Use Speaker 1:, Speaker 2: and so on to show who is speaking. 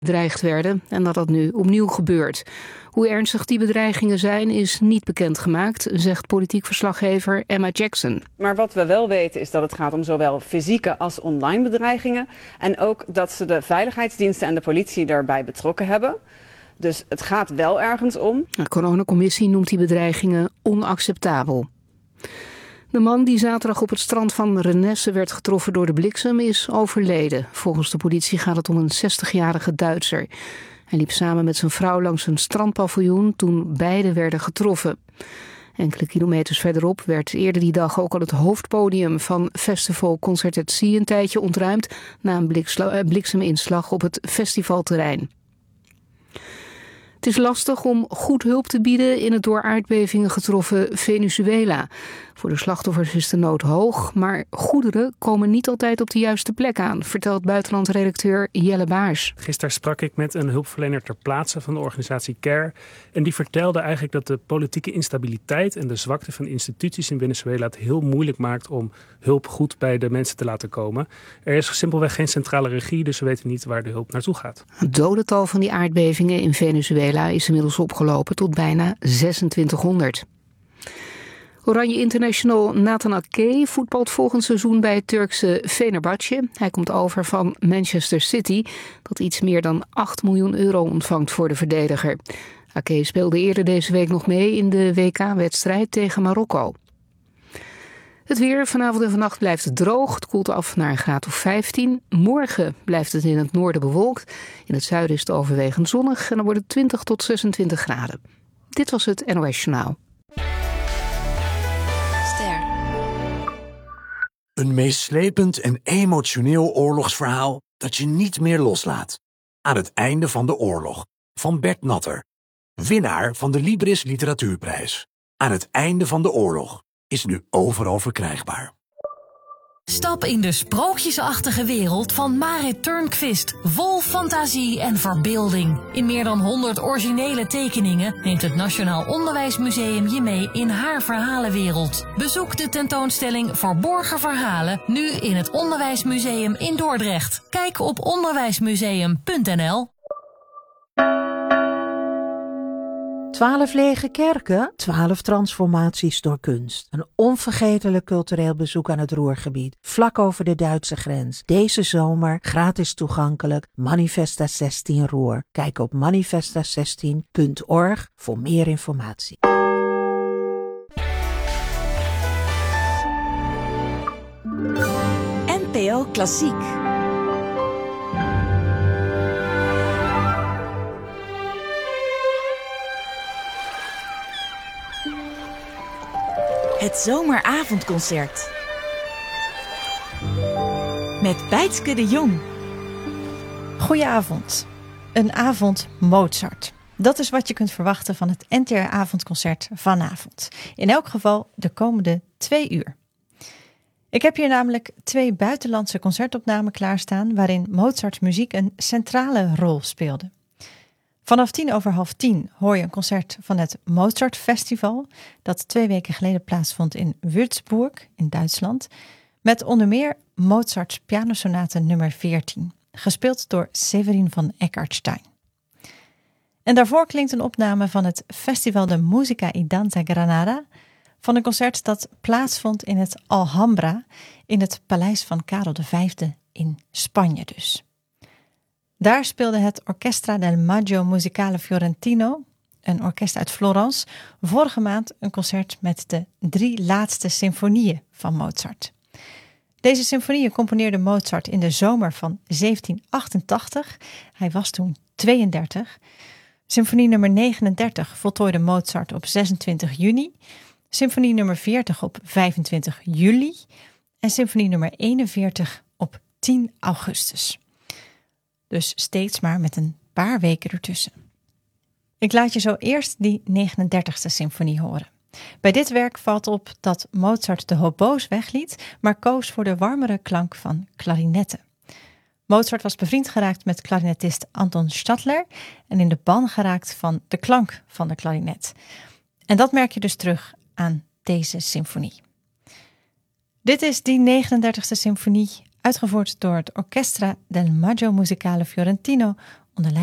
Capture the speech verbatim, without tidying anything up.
Speaker 1: bedreigd werden en dat dat nu opnieuw gebeurt. Hoe ernstig die bedreigingen zijn is niet bekendgemaakt, zegt politiek verslaggever Emma Jackson.
Speaker 2: Maar wat we wel weten is dat het gaat om zowel fysieke als online bedreigingen. En ook dat ze de veiligheidsdiensten en de politie daarbij betrokken hebben. Dus het gaat wel ergens om.
Speaker 1: De coronacommissie noemt die bedreigingen onacceptabel. De man die zaterdag op het strand van Renesse werd getroffen door de bliksem is overleden. Volgens de politie gaat het om een zestigjarige Duitser. Hij liep samen met zijn vrouw langs een strandpaviljoen toen beiden werden getroffen. Enkele kilometers verderop werd eerder die dag ook al het hoofdpodium van Festival Concert at Sea een tijdje ontruimd na een blikseminslag op het festivalterrein. Het is lastig om goed hulp te bieden in het door aardbevingen getroffen Venezuela. Voor de slachtoffers is de nood hoog, maar goederen komen niet altijd op de juiste plek aan, vertelt buitenlandredacteur Jelle Baars.
Speaker 3: Gisteren sprak ik met een hulpverlener ter plaatse van de organisatie CARE. En die vertelde eigenlijk dat de politieke instabiliteit en de zwakte van instituties in Venezuela het heel moeilijk maakt om hulp goed bij de mensen te laten komen. Er is simpelweg geen centrale regie, dus we weten niet waar de hulp naartoe gaat.
Speaker 1: Het dodental van die aardbevingen in Venezuela is inmiddels opgelopen tot bijna zesentwintighonderd. Oranje International Nathan Ake voetbalt volgend seizoen bij het Turkse Fenerbahçe. Hij komt over van Manchester City, dat iets meer dan acht miljoen euro ontvangt voor de verdediger. Ake speelde eerder deze week nog mee in de W K-wedstrijd tegen Marokko. Het weer vanavond en vannacht blijft het droog. Het koelt af naar een graad of vijftien. Morgen blijft het in het noorden bewolkt. In het zuiden is het overwegend zonnig en dan wordt het twintig tot zesentwintig graden. Dit was het N O S Journaal.
Speaker 4: Een meeslepend en emotioneel oorlogsverhaal dat je niet meer loslaat. Aan het einde van de oorlog. Van Bert Natter. Winnaar van de Libris Literatuurprijs. Aan het einde van de oorlog. Is nu overal verkrijgbaar.
Speaker 5: Stap in de sprookjesachtige wereld van Marit Turnquist. Vol fantasie en verbeelding. In meer dan honderd originele tekeningen neemt het Nationaal Onderwijsmuseum je mee in haar verhalenwereld. Bezoek de tentoonstelling Verborgen Verhalen nu in het Onderwijsmuseum in Dordrecht. Kijk op onderwijsmuseum punt n l.
Speaker 6: Twaalf lege kerken, twaalf transformaties door kunst. Een onvergetelijk cultureel bezoek aan het Ruhrgebied, vlak over de Duitse grens. Deze zomer gratis toegankelijk, Manifesta zestien Ruhr. Kijk op manifesta zestien punt org voor meer informatie.
Speaker 7: N P O Klassiek. Het zomeravondconcert. Met Bijtske de Jong.
Speaker 8: Goedenavond. Een avond Mozart. Dat is wat je kunt verwachten van het N T R-avondconcert vanavond. In elk geval de komende twee uur. Ik heb hier namelijk twee buitenlandse concertopnamen klaarstaan waarin Mozarts muziek een centrale rol speelde. Vanaf tien over half tien hoor je een concert van het Mozart Festival, dat twee weken geleden plaatsvond in Würzburg in Duitsland, met onder meer Mozarts pianosonate nummer veertien, gespeeld door Severin van Eckartstein. En daarvoor klinkt een opname van het Festival de Música y Danza Granada, van een concert dat plaatsvond in het Alhambra, in het paleis van Karel de Vijfde in Spanje dus. Daar speelde het Orchestra del Maggio Musicale Fiorentino, een orkest uit Florence, vorige maand een concert met de drie laatste symfonieën van Mozart. Deze symfonieën componeerde Mozart in de zomer van zeventien achtentachtig. Hij was toen tweeëndertig. Symfonie nummer negenendertig voltooide Mozart op zesentwintig juni. Symfonie nummer veertig op vijfentwintig juli. En symfonie nummer eenenveertig op tien augustus. Dus steeds maar met een paar weken ertussen. Ik laat je zo eerst die negenendertigste symfonie horen. Bij dit werk valt op dat Mozart de hobo's wegliet, maar koos voor de warmere klank van klarinetten. Mozart was bevriend geraakt met klarinetist Anton Stadler en in de ban geraakt van de klank van de klarinet. En dat merk je dus terug aan deze symfonie. Dit is die negenendertigste symfonie, uitgevoerd door het Orchestra del Maggio Musicale Fiorentino onder